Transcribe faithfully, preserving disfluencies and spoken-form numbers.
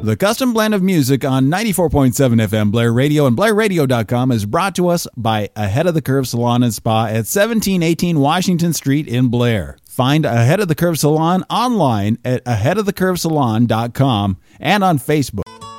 The custom blend of music on ninety-four point seven F M Blair Radio and Blair Radio dot com is brought to us by Ahead of the Curve Salon and Spa at seventeen eighteen Washington Street in Blair. Find Ahead of the Curve Salon online at ahead of the curve salon dot com and on Facebook.